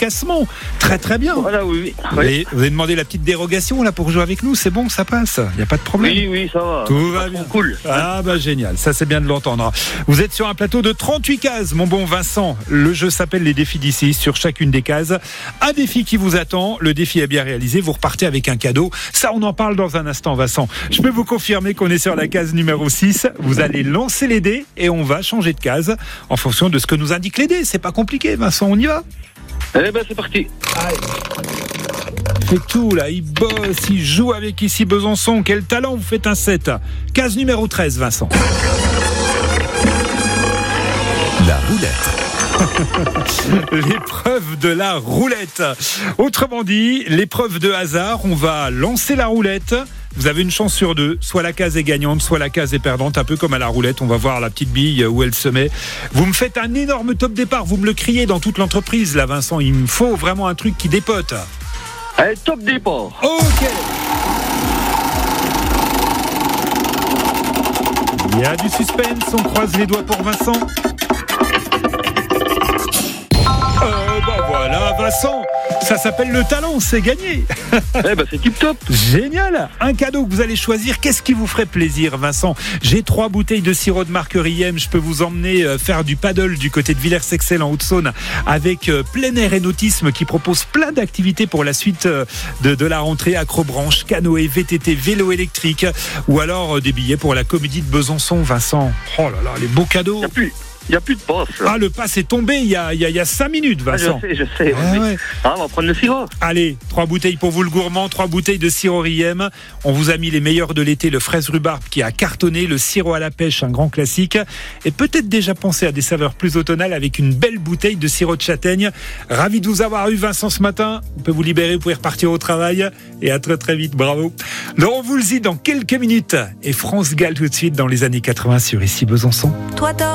Cassemont. Très très bien. Voilà, oui. Et vous avez demandé la petite dérogation là pour jouer avec nous, c'est bon, ça passe, il n'y a pas de problème. Oui, ça va. Tout va bien. Cool. Ah bah génial, ça c'est bien de l'entendre. Vous êtes sur un plateau de 38 cases, mon bon Vincent. Le jeu s'appelle les défis d'ici. Sur chacune des cases, un défi qui vous attend. Le défi est bien réalisé, vous repartez avec un cadeau. Ça, on en parle dans un instant, Vincent. Je peux vous confirmer qu'on est sur la case numéro 6. Vous allez lancer les dés et on va changer de case en fonction de ce que nous indiquent les dés. C'est pas compliqué, Vincent, on y va? Eh ben, c'est parti. Allez. Il fait tout là, il bosse, il joue avec ici Besançon. Quel talent, vous faites un 7. Case numéro 13, Vincent. La roulette. L'épreuve de la roulette. Autrement dit, l'épreuve de hasard, on va lancer la roulette. Vous avez une chance sur deux, soit la case est gagnante, soit la case est perdante, un peu comme à la roulette, on va voir la petite bille où elle se met. Vous me faites un énorme top départ, vous me le criez dans toute l'entreprise là, Vincent, il me faut vraiment un truc qui dépote. Allez, top départ. Ok. Il y a du suspense, on croise les doigts pour Vincent. Voilà, Vincent, ça s'appelle le talent, c'est gagné. Eh ben, c'est tip top. Génial. Un cadeau que vous allez choisir. Qu'est-ce qui vous ferait plaisir, Vincent? J'ai 3 bouteilles de sirop de marque Riem. Je peux vous emmener faire du paddle du côté de Villers-Sexcel en Haute-Saône avec Plein Air et Nautisme qui propose plein d'activités pour la suite de la rentrée. Acrobranche, canoë, VTT, vélo électrique ou alors des billets pour la comédie de Besançon, Vincent. Oh là là, les beaux cadeaux. Il n'y a plus de passe. Ah, le pass est tombé il y a 5 minutes, Vincent. Je sais. Ah, ouais. On va prendre le sirop. Allez, 3 bouteilles pour vous le gourmand, 3 bouteilles de sirop Riem. On vous a mis les meilleurs de l'été, le fraise rhubarbe qui a cartonné, le sirop à la pêche, un grand classique. Et peut-être déjà penser à des saveurs plus automnales avec une belle bouteille de sirop de châtaigne. Ravi de vous avoir eu, Vincent, ce matin. On peut vous libérer, vous pouvez repartir au travail. Et à très très vite, bravo. Donc on vous le dit dans quelques minutes. Et France Gall tout de suite dans les années 80 sur Ici Besançon. Toi,